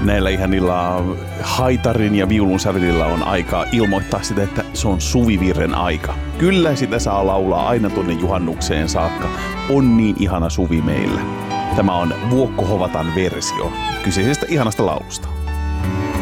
näillä ihanilla haitarin ja viulun sävelillä on aika ilmoittaa sitä, että se on suvivirren aika. Kyllä sitä saa laulaa aina tuonne juhannukseen saakka. On niin ihana suvi meillä. Tämä on Vuokko Hovatan versio kyseisestä ihanasta laulusta.